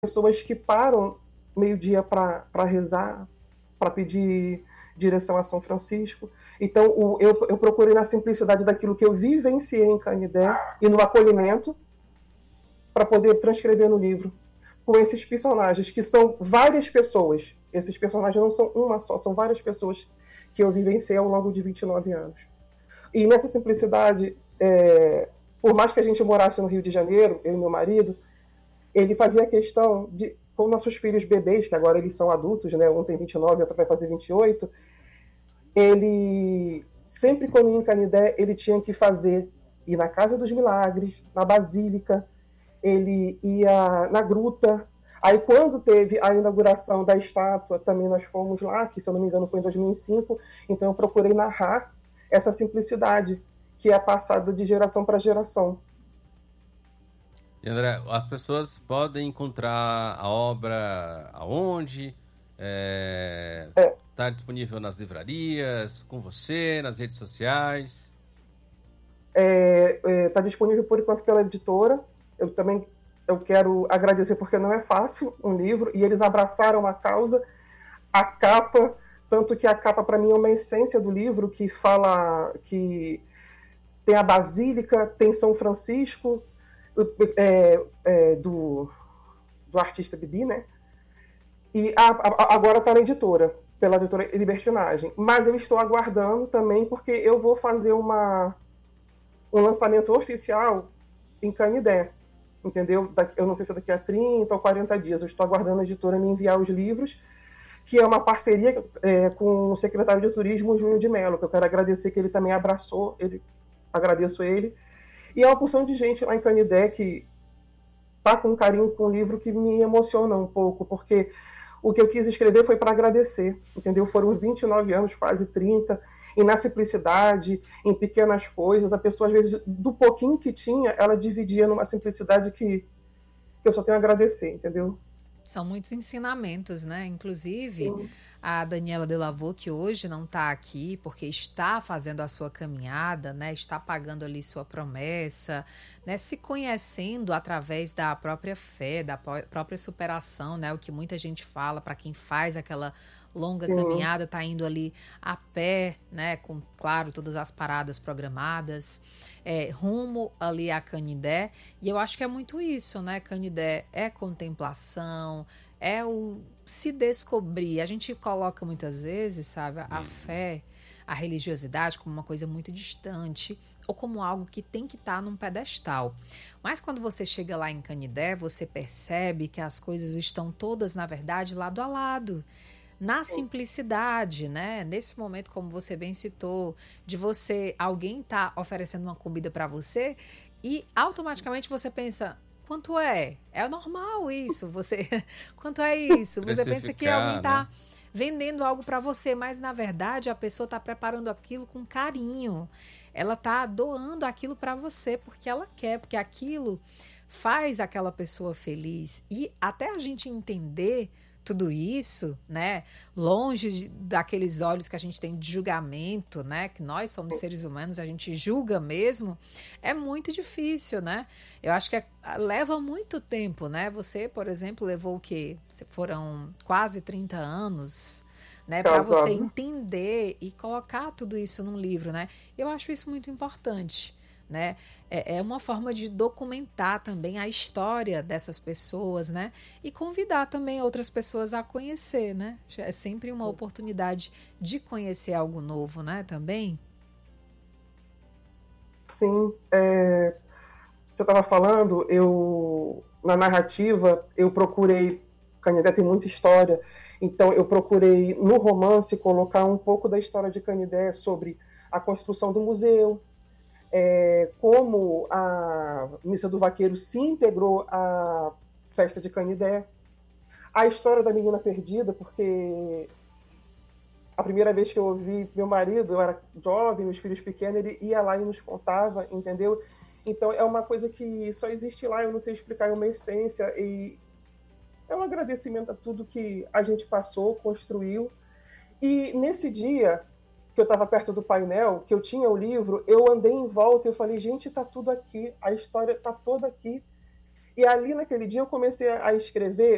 pessoas que param meio-dia para rezar, para pedir direção a São Francisco. Então, eu procurei na simplicidade daquilo que eu vivenciei em Canidé e no acolhimento para poder transcrever no livro com esses personagens, que são várias pessoas. Esses personagens não são uma só, são várias pessoas que eu vivenciei ao longo de 29 anos. E nessa simplicidade, por mais que a gente morasse no Rio de Janeiro, eu e meu marido, ele fazia questão de, com nossos filhos bebês, que agora eles são adultos, né? Um tem 29, outro vai fazer 28, ele, sempre quando ia em Canidé, ele tinha que ir na Casa dos Milagres, na Basílica, ele ia na Gruta. Aí quando teve a inauguração da estátua, também nós fomos lá, que se eu não me engano foi em 2005, então eu procurei narrar essa simplicidade, que é passada de geração para geração. E André, as pessoas podem encontrar a obra aonde? Está disponível nas livrarias, com você, nas redes sociais? Está disponível por enquanto pela editora. Eu quero agradecer porque não é fácil um livro, e eles abraçaram a causa, a capa, tanto que a capa para mim é uma essência do livro, que fala que tem a Basílica, tem São Francisco, do artista Bibi, né? E agora está na editora, pela editora Libertinagem. Mas eu estou aguardando também, porque eu vou fazer um lançamento oficial em Canidé, entendeu? Eu não sei se é daqui a 30 ou 40 dias. Eu estou aguardando a editora me enviar os livros, que é uma parceria com o secretário de Turismo, Júnior de Mello, que eu quero agradecer, que ele também abraçou, agradeço ele. E é uma porção de gente lá em Canidé que tá com carinho com um livro que me emociona um pouco, porque o que eu quis escrever foi para agradecer, entendeu? Foram 29 anos, quase 30, e na simplicidade, em pequenas coisas, a pessoa, às vezes, do pouquinho que tinha, ela dividia numa simplicidade que eu só tenho a agradecer, entendeu? São muitos ensinamentos, né? Inclusive, Sim. a Daniela Delavaux, que hoje não está aqui porque está fazendo a sua caminhada, né? Está pagando ali sua promessa, né? Se conhecendo através da própria fé, da própria superação, né? O que muita gente fala para quem faz aquela longa caminhada, tá indo ali a pé, né? Com, claro, todas as paradas programadas, rumo ali a Canidé. E eu acho que é muito isso, né? Canidé é contemplação, é o se descobrir. A gente coloca muitas vezes, sabe, a fé, a religiosidade como uma coisa muito distante ou como algo que tem que estar num pedestal. Mas quando você chega lá em Canidé, você percebe que as coisas estão todas, na verdade, lado a lado. Na simplicidade, né? Nesse momento, como você bem citou, de alguém tá oferecendo uma comida para você e automaticamente você pensa: quanto é? É normal isso. Quanto é isso? Você pensa que alguém está, né, vendendo algo para você, mas na verdade a pessoa está preparando aquilo com carinho. Ela está doando aquilo para você porque ela quer, porque aquilo faz aquela pessoa feliz. E até a gente entender tudo isso, né, longe daqueles olhos que a gente tem de julgamento, né, que nós somos seres humanos, a gente julga mesmo, é muito difícil, né? Eu acho que leva muito tempo, né? Você, por exemplo, levou o quê? Foram quase 30 anos, né, para você entender e colocar tudo isso num livro, né? Eu acho isso muito importante, né? É uma forma de documentar também a história dessas pessoas, né? E convidar também outras pessoas a conhecer, né? É sempre uma oportunidade de conhecer algo novo, né? Também. Sim. Você estava falando, na narrativa, eu procurei, Canidé tem muita história, então eu procurei no romance colocar um pouco da história de Canidé sobre a construção do museu, como a Missa do Vaqueiro se integrou à festa de Canidé, a história da menina perdida, porque a primeira vez que eu ouvi meu marido, eu era jovem, meus filhos pequenos, ele ia lá e nos contava, entendeu? Então é uma coisa que só existe lá, eu não sei explicar, é uma essência, e é um agradecimento a tudo que a gente passou, construiu. E nesse dia que eu estava perto do painel, que eu tinha o livro, eu andei em volta e eu falei, gente, tá tudo aqui, a história tá toda aqui. E ali naquele dia eu comecei a escrever